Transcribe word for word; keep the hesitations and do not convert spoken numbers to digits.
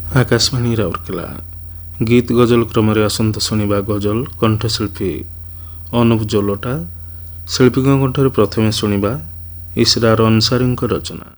ଆକାଶବାଣୀ ରାଉରକେଲା। ଗୀତ ଗଜଲ କ୍ରମରେ ଆସନ୍ତା ଶୁଣିବା ଗଜଲ କଣ୍ଠଶିଳ୍ପୀ ଅନୁପ ଜଲୋଟା। ଶିଳ୍ପୀଙ୍କ କଣ୍ଠରେ ପ୍ରଥମେ ଶୁଣିବା ଇସରାର ଅନସାରୀଙ୍କ ରଚନା।